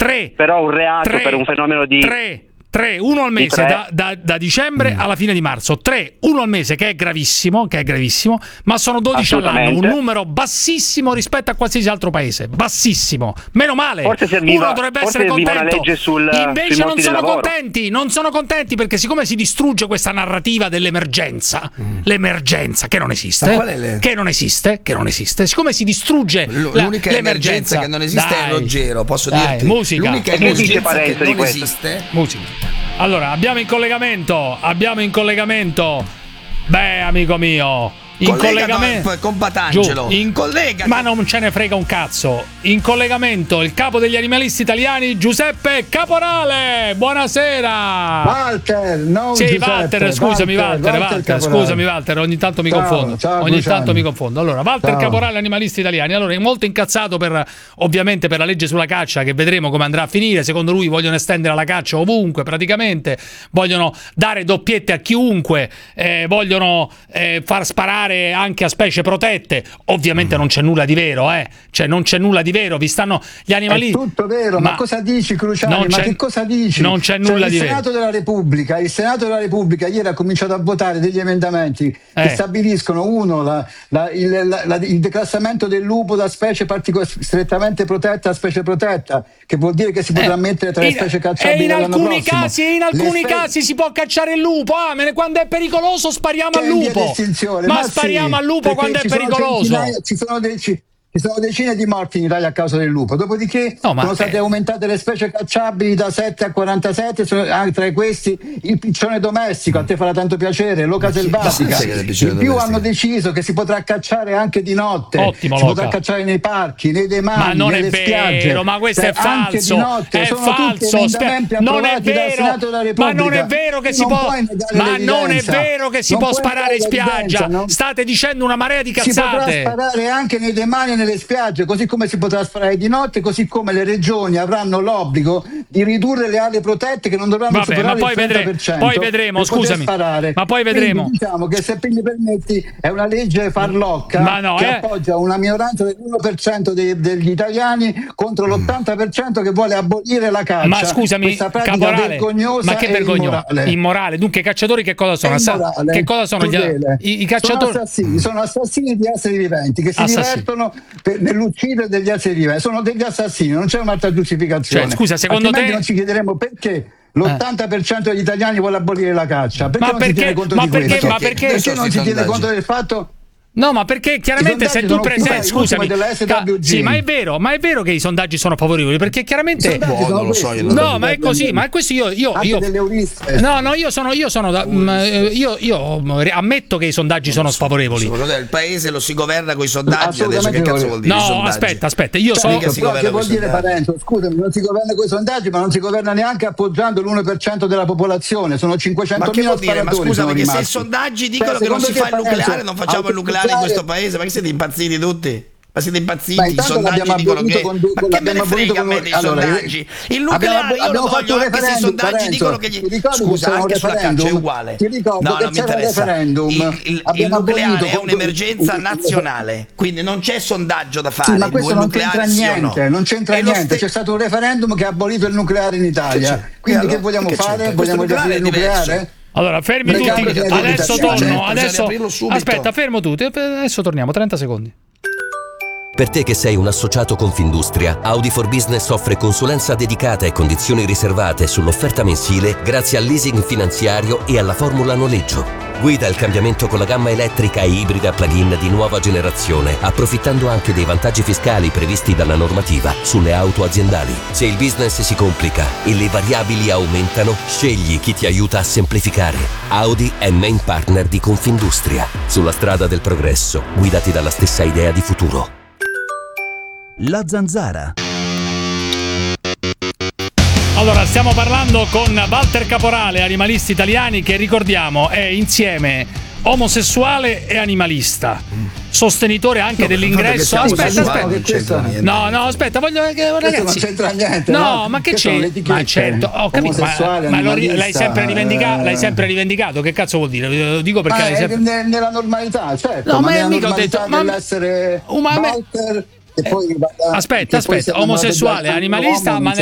però un reato per un fenomeno di 3, uno al mese da dicembre alla fine di marzo, 3, uno al mese che è gravissimo, ma sono 12 all'anno, un numero bassissimo rispetto a qualsiasi altro paese, bassissimo, meno male. Forse uno dovrebbe essere contento, una legge invece non sono contenti perché siccome si distrugge questa narrativa dell'emergenza, l'emergenza che non esiste, che non esiste, siccome si distrugge l'unica emergenza che non esiste è Ruggero, posso dirti? Musica. L'unica emergenza che non esiste? Musica. Allora, abbiamo in collegamento. Beh, amico mio, in collegamento con Patangelo. Ma non ce ne frega un cazzo. In collegamento il capo degli animalisti italiani Giuseppe Caporale. Buonasera. Walter, non sì, Giuseppe. Walter, scusami Walter, scusami Walter, ogni tanto mi confondo. Allora, Walter Caporale, animalisti italiani. Allora, è molto incazzato ovviamente per la legge sulla caccia, che vedremo come andrà a finire. Secondo lui vogliono estendere la caccia ovunque, praticamente. Vogliono dare doppiette a chiunque, vogliono far sparare anche a specie protette. Ovviamente non c'è nulla di vero, cioè non c'è nulla di vero, vi stanno gli animali. È tutto vero, ma cosa dici, Cruciani? Ma che cosa dici? Non c'è nulla di vero. Il Senato della Repubblica ieri ha cominciato a votare degli emendamenti che stabiliscono il declassamento del lupo da specie strettamente protetta a specie protetta, che vuol dire che si potrà mettere tra le specie cacciabili l'anno prossimo. In alcuni casi si può cacciare il lupo, quando è pericoloso spariamo al lupo. Ma spariamo al lupo quando è pericoloso. Ci sono decine di morti in Italia a causa del lupo. Dopodiché sono state aumentate le specie cacciabili da 7 a 47, tra questi il piccione domestico, a te farà tanto piacere, l'oca selvatica. In più hanno deciso che si potrà cacciare anche di notte. Ottimo, si potrà cacciare nei parchi, nei demani, nelle spiagge. Ma questo è falso. È falso. Non è vero. Ma non è vero che si può. Ma non è vero che si può sparare in spiaggia. State dicendo una marea di cazzate. Si potrà sparare anche nei demani e nelle spiagge, così come si potrà sparare di notte, così come le regioni avranno l'obbligo di ridurre le aree protette che non dovranno superare il 30%. Poi vedremo, scusami. Ma poi vedremo. Quindi diciamo che, se mi permetti, è una legge farlocca che appoggia una minoranza del 1% degli italiani contro l'80% che vuole abolire la caccia. Ma scusami, Caporale, vergognosa, ma che vergognosa? Immorale. Dunque i cacciatori che cosa sono? Che cosa sono i cacciatori? Sono assassini di esseri viventi che si divertono nell'uccidere degli esseri viventi. Sono degli assassini, non c'è un'altra giustificazione. Cioè, scusa, secondo te non ci chiederemo perché l'80% degli italiani vuole abolire la caccia. Perché non si tiene conto di questo? Perché non si tiene conto del fatto? No, ma perché chiaramente se tu presenti, scusami, sì, ma è vero che i sondaggi sono favorevoli, perché chiaramente non lo so, no, ma è così, ma è questo io ammetto che i sondaggi sono sfavorevoli. Il paese lo si governa con i sondaggi, adesso che cazzo vuol dire? No, aspetta, io so che vuol dire, Parenzo, scusami, non si governa con i sondaggi, ma non si governa neanche appoggiando l'1% della popolazione, sono 500.000 sparatori. Ma scusami, che se i sondaggi dicono che non si fa il nucleare, non facciamo il nucleare in questo paese, ma che siete impazziti tutti? Ma siete impazziti? I sondaggi dicono che ma che me ne frega a me dei sondaggi? Il nucleare io lo voglio, anche se i sondaggi dicono che scusa, anche sulla caccia è uguale. No, non mi interessa. Il nucleare è un'emergenza nazionale, quindi non c'è sondaggio da fare. Ma questo non c'entra niente, non c'entra niente. C'è stato un referendum che ha abolito il nucleare in Italia. Quindi che vogliamo fare? Vogliamo riaprire il nucleare? Allora, fermi tutti, adesso torno, aspetta, fermo tutti, adesso torniamo, 30 secondi. Per te che sei un associato Confindustria, Audi for Business offre consulenza dedicata e condizioni riservate sull'offerta mensile grazie al leasing finanziario e alla formula noleggio. Guida il cambiamento con la gamma elettrica e ibrida plug-in di nuova generazione, approfittando anche dei vantaggi fiscali previsti dalla normativa sulle auto aziendali. Se il business si complica e le variabili aumentano, scegli chi ti aiuta a semplificare. Audi è main partner di Confindustria. Sulla strada del progresso, guidati dalla stessa idea di futuro. La Zanzara. Allora, stiamo parlando con Walter Caporale, animalisti italiani, che ricordiamo è insieme omosessuale e animalista, sostenitore anche dell'ingresso. Aspetta. Aspetta, voglio ragazzi. Non c'entra niente. No, ma che c'è? Ma certo, ho capito, ma l'hai sempre rivendicato, che cazzo vuol dire? Lo dico perché l'hai sempre nella normalità, certo. No, ma nella mica ho detto dell'essere Walter. Aspetta, omosessuale, animalista, ma